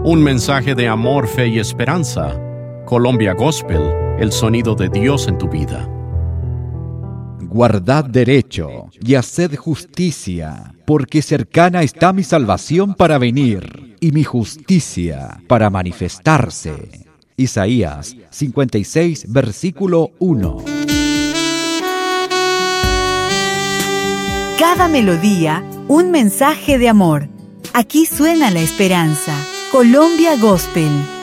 Un mensaje de amor, fe y esperanza. Colombia Gospel, el sonido de Dios en tu vida. Guardad derecho y haced justicia, porque cercana está mi salvación para venir, y mi justicia para manifestarse. Isaías 56, versículo 1. Cada melodía, un mensaje de amor. Aquí suena la esperanza. Colombia Gospel.